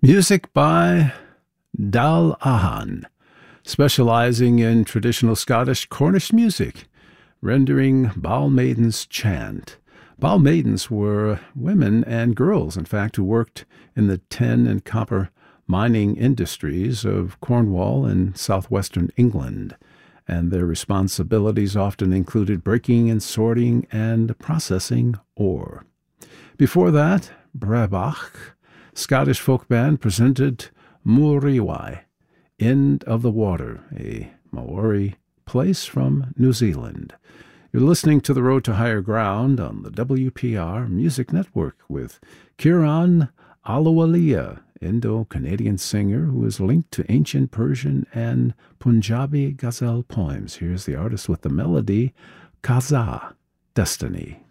Music by Dal Ahan, specializing in traditional Scottish Cornish music, rendering Bal Maiden's chant. Bal Maidens were women and girls, in fact, who worked in the tin and copper mining industries of Cornwall and southwestern England, and their responsibilities often included breaking and sorting and processing ore. Before that, Brabach, Scottish folk band, presented Muriwai, End of the Water, a Maori place from New Zealand. You're listening to The Road to Higher Ground on the WPR Music Network with Kieran Ahluwalia, Indo-Canadian singer who is linked to ancient Persian and Punjabi ghazal poems. Here's the artist with the melody, Kaza, Destiny.